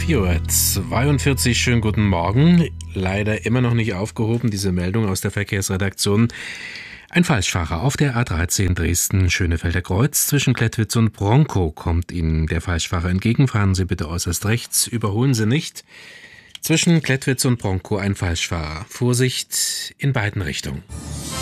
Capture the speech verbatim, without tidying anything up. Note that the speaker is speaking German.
vier Uhr zweiundvierzig, schönen guten Morgen. Leider immer noch nicht aufgehoben, diese Meldung aus der Verkehrsredaktion. Ein Falschfahrer auf der A dreizehn Dresden-Schönefelder Kreuz zwischen Klettwitz und Bronkow kommt Ihnen der Falschfahrer entgegen. Fahren Sie bitte äußerst rechts, überholen Sie nicht. Zwischen Klettwitz und Bronkow ein Falschfahrer. Vorsicht in beiden Richtungen.